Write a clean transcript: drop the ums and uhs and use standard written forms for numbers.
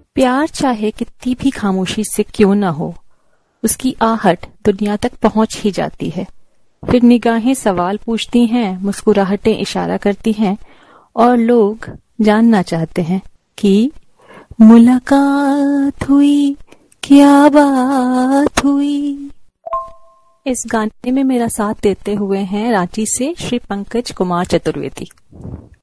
प्यार चाहे कितनी भी खामोशी से क्यों न हो, उसकी आहट दुनिया तक पहुंच ही जाती है। फिर निगाहें सवाल पूछती हैं, मुस्कुराहटें इशारा करती हैं और लोग जानना चाहते हैं कि मुलाकात हुई, क्या बात हुई। इस गाने में मेरा साथ देते हुए हैं रांची से श्री पंकज कुमार चतुर्वेदी।